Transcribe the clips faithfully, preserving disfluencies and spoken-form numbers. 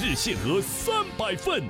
日限额三百份。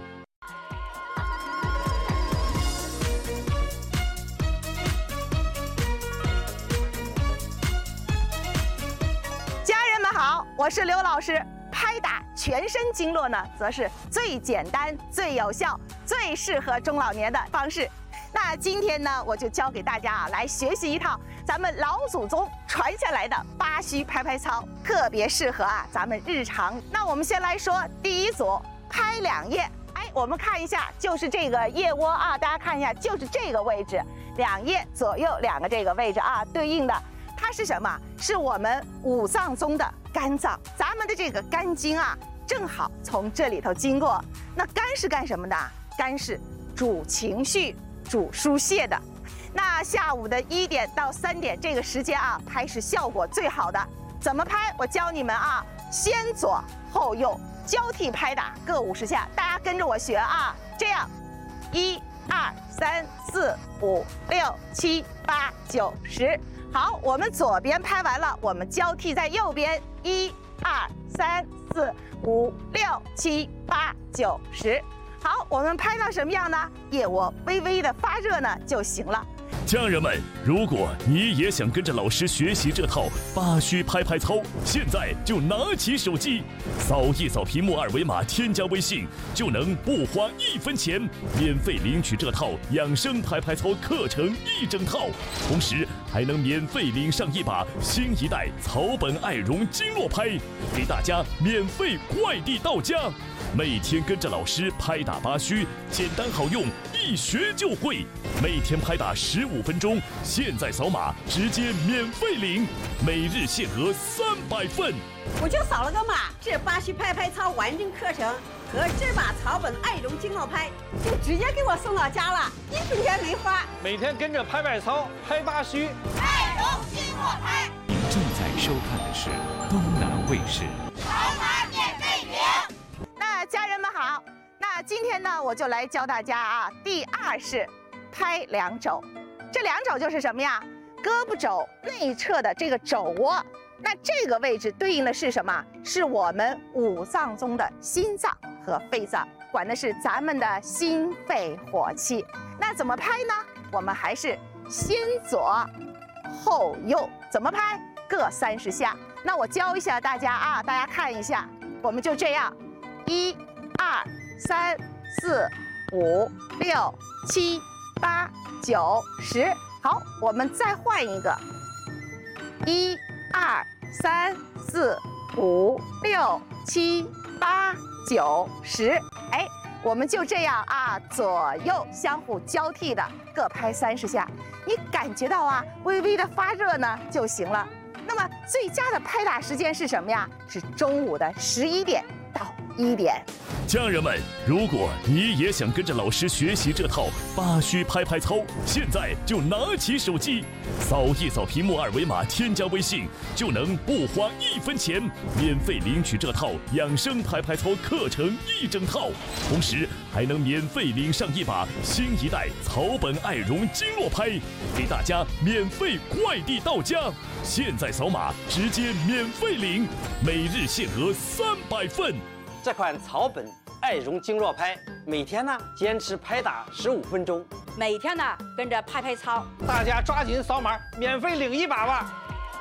家人们好，我是刘老师。拍打全身经络呢，则是最简单、最有效、最适合中老年的方式。那今天呢，我就教给大家啊，来学习一套咱们老祖宗传下来的八虚拍拍操，特别适合啊咱们日常。那我们先来说第一组，拍两腋。哎，我们看一下，就是这个腋窝啊，大家看一下，就是这个位置，两腋左右两个这个位置啊，对应的它是什么？是我们五脏中的肝脏，咱们的这个肝经啊，正好从这里头经过。那肝是干什么的？肝是主情绪、主疏泄的。那下午的一点到三点这个时间啊，拍是效果最好的。怎么拍？我教你们啊，先左后右交替拍打，各五十下，大家跟着我学啊。这样，一、二、三、四、五、六、七、八、九、十。好，我们左边拍完了，我们交替在右边，一、二、三、四、五、六、七、八、九、十。好，我们拍到什么样呢？腋窝微微的发热呢就行了。 家人们，如果你也想跟着老师学习这套八虚拍拍操，现在就拿起手机，扫一扫屏幕二维码，添加微信，就能不花一分钱，免费领取这套养生拍拍操课程一整套，同时还能免费领上一把新一代草本爱绒经络拍，给大家免费快递到家。每天跟着老师拍打八虚，简单好用，一学就会。每天拍打十五分钟，现在扫码直接免费领，每日限额三百份。 我就扫了个码，这八虚拍拍操完整课程和这把草本爱绒经络拍就直接给我送到家了，一分钱没花。 每天跟着拍拍操，拍八虚， 爱绒经络拍。 您正在收看的是东南卫视。 扫码免费领。 那家人们好，那今天呢，我就来教大家啊，第二式拍两肘。这两肘就是什么呀？胳膊肘内侧的这个肘窝，那这个位置对应的是什么？是我们五脏中的心脏和肺脏，管的是咱们的心肺火气。那怎么拍呢？我们还是先左后右，怎么拍？各三十下。那我教一下大家啊，大家看一下，我们就这样。一、二、三、四、五、六、七、八、九、十。好，我们再换一个。一、二、三、四、五、六、七、八、九、十。哎，我们就这样啊，左右相互交替的各拍三十下。你感觉到啊，微微的发热呢就行了。那么最佳的拍打时间是什么呀？是中午的十一点到一点。 家人们，如果你也想跟着老师学习这套八虚拍拍操，现在就拿起手机，扫一扫屏幕二维码，添加微信，就能不花一分钱，免费领取这套养生拍拍操课程一整套，同时还能免费领上一把新一代草本爱绒经络拍，给大家免费快递到家。现在扫码直接免费领，每日限额三百份。 这款草本爱绒经络拍，每天呢坚持拍打十五分钟， 每天呢跟着拍拍操， 大家抓紧扫码，免费领一把吧。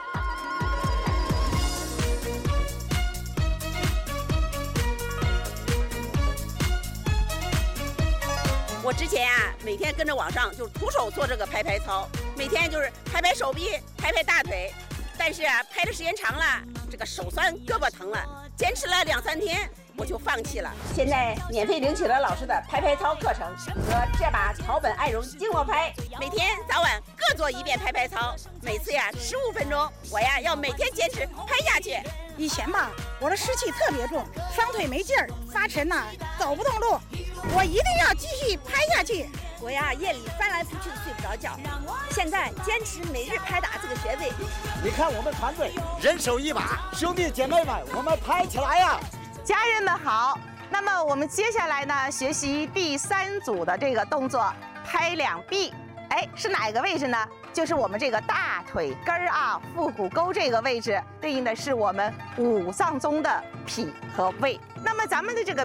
我之前啊，每天跟着网上就徒手做这个拍拍操，每天就是拍拍手臂，拍拍大腿，但是啊，拍的时间长了，这个手酸，胳膊疼了，坚持了两三天。我就放弃了。现在免费领取了老师的拍拍操课程和这把草本爱绒经络拍，每天早晚各做一遍拍拍操，每次呀十五分钟，我呀要每天坚持拍下去。 以前吧，我的湿气特别重，双腿没劲儿，发沉呐，走不动路，我一定要继续拍下去。 我呀夜里翻来覆去的睡不着觉，现在坚持每日拍打这个穴位。 你看我们团队人手一把，兄弟姐妹们，我们拍起来呀！ 家人们好，那么我们接下来呢，学习第三组的这个动作，拍两臂。哎，是哪个位置呢？就是我们这个大腿根儿啊，腹股沟这个位置，对应的是我们五脏中的脾和胃。那么咱们的这个